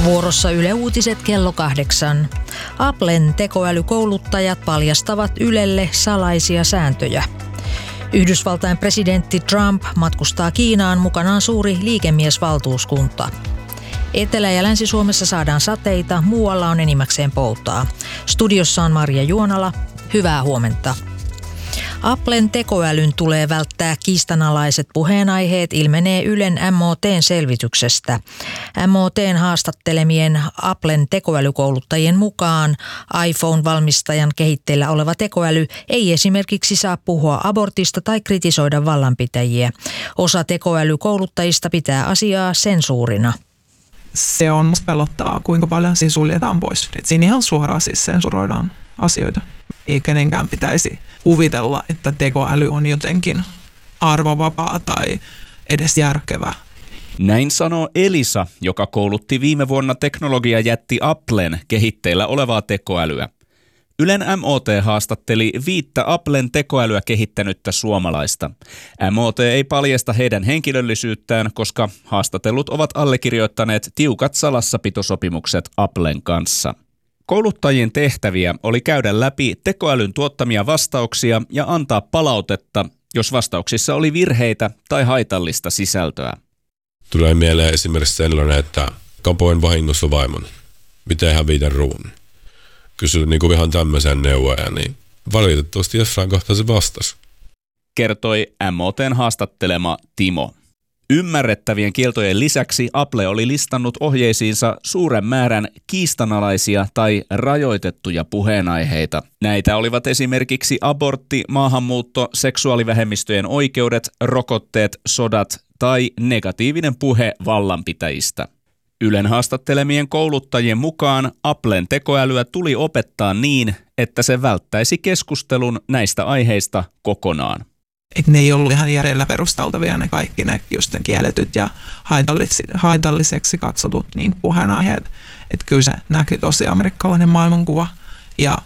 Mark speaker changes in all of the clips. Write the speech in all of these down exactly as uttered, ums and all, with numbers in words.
Speaker 1: Vuorossa Yle Uutiset kello kahdeksan. Applen tekoälykouluttajat paljastavat Ylelle salaisia sääntöjä. Yhdysvaltain presidentti Trump matkustaa Kiinaan, mukanaan suuri liikemiesvaltuuskunta. Etelä- ja Länsi-Suomessa saadaan sateita, muualla on enimmäkseen poutaa. Studiossa on Marja Juonala. Hyvää huomenta. Applen tekoälyn tulee välttää kiistanalaiset puheenaiheet, ilmenee Ylen M O T:n selvityksestä. M O T:n haastattelemien Applen tekoälykouluttajien mukaan iPhone-valmistajan kehitteillä oleva tekoäly ei esimerkiksi saa puhua abortista tai kritisoida vallanpitäjiä. Osa tekoälykouluttajista pitää asiaa sensuurina.
Speaker 2: Se on musta pelottavaa, kuinka paljon siinä suljetaan pois. Et siinä ihan suoraan siis sensuroidaan asioita. Ei kenenkään pitäisi kuvitella, että tekoäly on jotenkin arvovapaa tai edes järkevä.
Speaker 3: Näin sanoo Elisa, joka koulutti viime vuonna teknologiajätti Applen kehitteillä olevaa tekoälyä. Ylen M O T haastatteli viittä Applen tekoälyä kehittänyttä suomalaista. M O T ei paljasta heidän henkilöllisyyttään, koska haastatellut ovat allekirjoittaneet tiukat salassapitosopimukset Applen kanssa. Kouluttajien tehtäviä oli käydä läpi tekoälyn tuottamia vastauksia ja antaa palautetta, jos vastauksissa oli virheitä tai haitallista sisältöä.
Speaker 4: Tulee mieleen esimerkiksi sellainen, että kapoin vahingossa vaimon. Miten hävitä ruun? Kysyin niin kuin ihan tämmöisen neuvoja, niin valitettavasti jossain kohtaa se vastasi.
Speaker 3: Kertoi M O T:n haastattelema Timo. Ymmärrettävien kieltojen lisäksi Apple oli listannut ohjeisiinsa suuren määrän kiistanalaisia tai rajoitettuja puheenaiheita. Näitä olivat esimerkiksi abortti, maahanmuutto, seksuaalivähemmistöjen oikeudet, rokotteet, sodat tai negatiivinen puhe vallanpitäjistä. Ylen haastattelemien kouluttajien mukaan Applen tekoälyä tuli opettaa niin, että se välttäisi keskustelun näistä aiheista kokonaan.
Speaker 2: Että ne ei ollut ihan järjellä perusteltavia ne kaikki ne just ne kielletyt ja haitallis- haitalliseksi katsotut niin puheenaiheet. Että kyllä se näki tosi amerikkalainen maailmankuva ja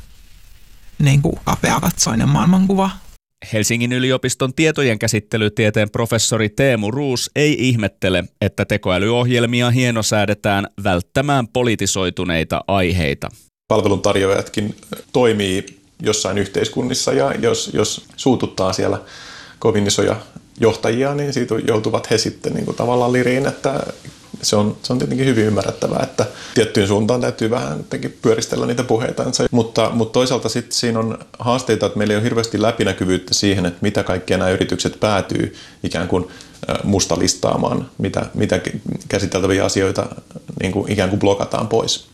Speaker 2: niin kuin kapeakatsoinen maailmankuva.
Speaker 3: Helsingin yliopiston tietojenkäsittelytieteen professori Teemu Roos ei ihmettele, että tekoälyohjelmia hienosäädetään välttämään politisoituneita aiheita.
Speaker 5: Palveluntarjoajatkin toimii jossain yhteiskunnissa ja jos, jos suututtaa siellä kovin isoja johtajia, niin siitä joutuvat he sitten niin kuin tavallaan liriin, että se on, se on tietenkin hyvin ymmärrettävää, että tiettyyn suuntaan täytyy vähän pyöristellä niitä puheitansa, mutta, mutta toisaalta sitten siinä on haasteita, että meillä ei ole hirveästi läpinäkyvyyttä siihen, että mitä kaikkia nämä yritykset päätyy ikään kuin mustalistaamaan, mitä, mitä käsiteltäviä asioita niin kuin ikään kuin blokataan pois.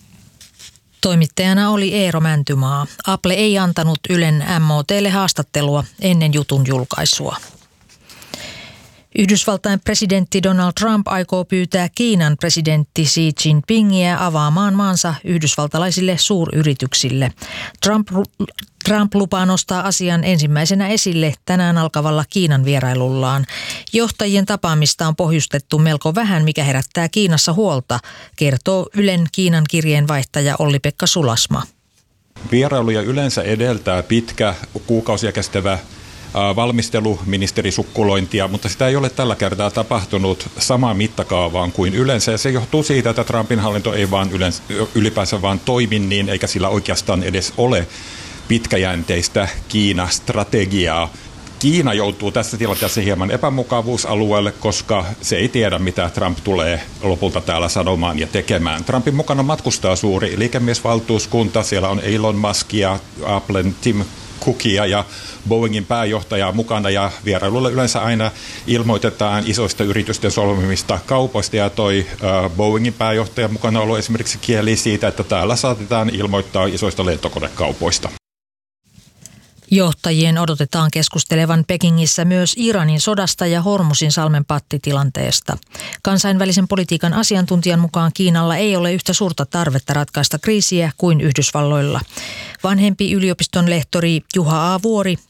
Speaker 1: Toimittajana oli Eero Mäntymaa. Apple ei antanut Ylen M O T:lle haastattelua ennen jutun julkaisua. Yhdysvaltain presidentti Donald Trump aikoo pyytää Kiinan presidentti Xi Jinpingiä avaamaan maansa yhdysvaltalaisille suuryrityksille. Trump, Trump lupaa nostaa asian ensimmäisenä esille tänään alkavalla Kiinan vierailullaan. Johtajien tapaamista on pohjustettu melko vähän, mikä herättää Kiinassa huolta, kertoo Ylen Kiinan kirjeenvaihtaja Olli-Pekka Sulasma.
Speaker 6: Vierailuja yleensä edeltää pitkä, kuukausia kestävä valmistelu, ministerisukkulointia, mutta sitä ei ole tällä kertaa tapahtunut samaan mittakaavaan kuin yleensä. Ja se johtuu siitä, että Trumpin hallinto ei vaan yleensä, ylipäänsä vaan toimi niin, eikä sillä oikeastaan edes ole pitkäjänteistä Kiina-strategiaa. Kiina joutuu tässä tilanteessa hieman epämukavuusalueelle, koska se ei tiedä, mitä Trump tulee lopulta täällä sanomaan ja tekemään. Trumpin mukana matkustaa suuri liikemiesvaltuuskunta. Siellä on Elon Muskia, Applen Tim Cookia ja Boeingin pääjohtajaa mukana, ja vierailulla yleensä aina ilmoitetaan isoista yritysten solmimista kaupoista, ja toi äh, Boeingin pääjohtajan mukana ollut esimerkiksi kieli siitä, että täällä saatetaan ilmoittaa isoista lentokonekaupoista.
Speaker 1: Johtajien odotetaan keskustelevan Pekingissä myös Iranin sodasta ja Hormusin salmen pattitilanteesta. Kansainvälisen politiikan asiantuntijan mukaan Kiinalla ei ole yhtä suurta tarvetta ratkaista kriisiä kuin Yhdysvalloilla. Vanhempi yliopiston lehtori Juha A. Vuori